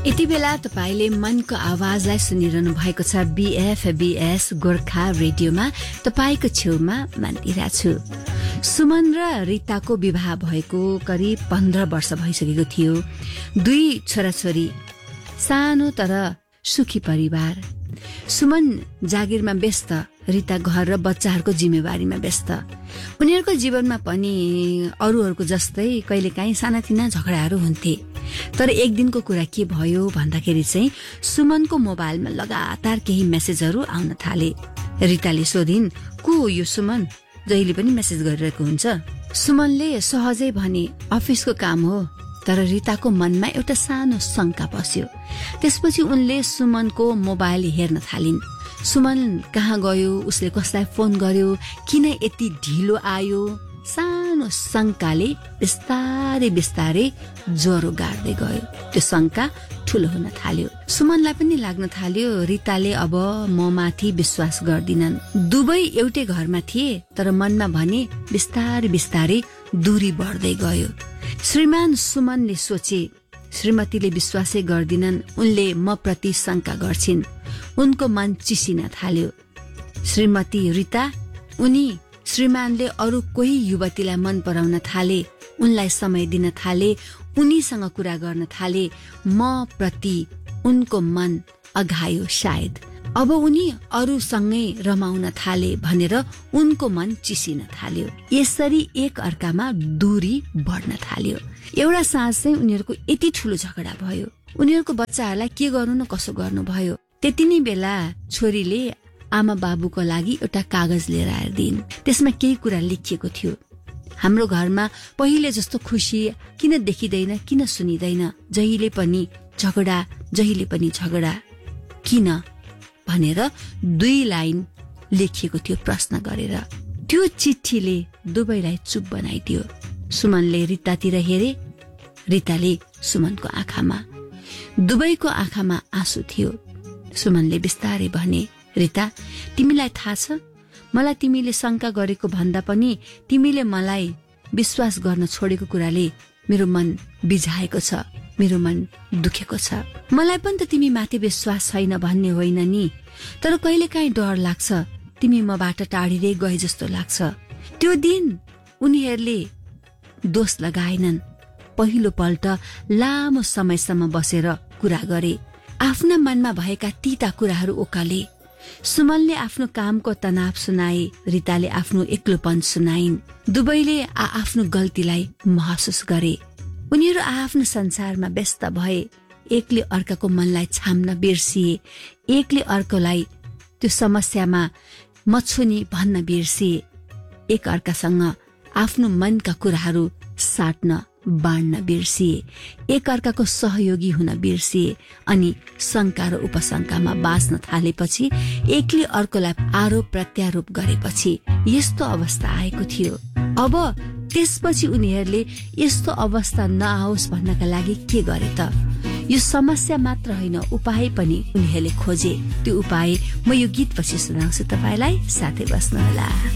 यति बेला तपाईले मनको आवाजलाई सुनिरहनु भएको छ बीएफबीएस गोर्खा रेडियोमा। तपाईको छेउमा मान्दिरा छु। सुमन र रिताको विवाह भएको करिब 15 वर्ष भइसकेको थियो। 2 छोराछोरी, सानो तर सुखी परिवार। सुमन जागिरमा व्यस्त, रिता घर र बच्चाहरूको जिम्मेवारीमा व्यस्त। उनीहरूको जीवनमा पनि अरूहरूको जस्तै कहिलेकाहीँ सानातिना झगडाहरू हुन्थे। तर एक दिनको कुरा के भयो भन्दाखेरि चाहिँ सुमनको मोबाइलमा लगातार केही मेसेजहरू आउन थाले। रिताले सोधिन्, को हो यो सुमन, जहिले पनि मेसेज गरिरहेको हुन्छ? सुमनले सहजै भने, अफिसको काम हो। तर रिताको मनमा एउटा सानो शंका पस्यो। त्यसपछि उनले सुमनको मोबाइल हेर्न थालिन्। सुमन कहाँ गयो, उसले कसलाई फोन गर्यो, किन यति ढिलो आयो? सानो शंकाले बिस्तारै बिस्तारै ज्वरो गाड्दै गयो। त्यो शंका ठूलो हुन थाल्यो। सुमनलाई पनि लाग्न थाल्यो रिताले अब म माथि विश्वास गर्दिनन्। दुवै एउटै घरमा थिए, तर मनमा भने बिस्तारै बिस्तारै दूरी बढ्दै गयो। श्रीमान सुमनले सोचे, श्रीमतीले विश्वासै गर्दिनन्, उनले म प्रति शंका गर्छिन्। उनको मन चिसिन थाल्यो। श्रीमती रिता, उनी श्रीमानले अरू कोही युवतीलाई मन पराउन थाले, उनलाई समय दिन थाले, उनीसँग कुरा गर्न थाले। म प्रति उनको मन अघायो सायद। अब उनी अरूसँगै रमाउन थाले भनेर उनको मन चिसिन थाल्यो। यसरी एक अर्कामा दूरी बढ्न थाल्यो। एउटा साँझ चाहिँ उनीहरूको यति ठूलो झगडा भयो। उनीहरूको बच्चाहरूलाई के गर्नु न कसो गर्नु भयो। त्यति नै बेला छोरीले आमा बाबुको लागि एउटा कागज लिएर आएर दिइन्। त्यसमा केही कुरा लेखिएको थियो। हाम्रो घरमा पहिले जस्तो खुसी किन देखिँदैन, किन सुनिँदैन? जहिले पनि झगडा, जहिले पनि झगडा किन भनेर 2 लाइन लेखिएको थियो प्रश्न गरेर। त्यो चिठीले दुवैलाई चुप बनाइदियो। सुमनले रितातिर हेरे, रिताले सुमनको आँखामा। दुवैको आँखामा आँसु थियो। सुमनले बिस्तारै भने, रिता, तिमीलाई थाहा छ, मलाई तिमीले शंका गरेको भन्दा पनि तिमीले मलाई विश्वास गर्न छोडेको कुराले मेरो मन बिझाएको छ, मेरो मन दुखेको छ। मलाई पनि त तिमी माथि विश्वास छैन भन्ने होइन नि, तर कहिलेकाहीँ डर लाग्छ, तिमी मबाट टाढिँदै गए जस्तो लाग्छ। त्यो दिन उनीहरूले दोष लगाएनन्। पहिलो पल्ट लामो समयसम्म बसेर कुरा गरे। आफ्ना मनमा भएका तीता कुराहरू ओकाले। सुमनले आफ्नो कामको तनाव सुनाए, रिताले आफ्नो एक्लोपन सुनाइन्। दुवैले आफ्नो गल्तीलाई महसुस गरे। उनीहरू आफ्नो संसारमा व्यस्त भए। एकले अर्काको मनलाई छाम्न बिर्सिए, एकले अर्कोलाई त्यो समस्यामा मछुनी भन्न बिर्सिए। एक अर्कासँग आफ्नो मनका कुराहरू साट्न बाँड्न बिर्सिए। एक अर्काको सहयोगी हुन बिर्सिए। अनि शंका र उपशंकामा बाँच्न थालेपछि एकले अर्कोलाई आरोप प्रत्यारोप गरेपछि यस्तो अवस्था आएको थियो। अब त्यसपछि उनीहरूले यस्तो अवस्था नआओस् भन्नका लागि के गरे त? यो समस्या मात्र होइन, उपाय पनि उनीहरूले खोजे। त्यो उपाय म यो गीत पछि सुनाउँछु, तपाईलाई साथै बस्नुहोला।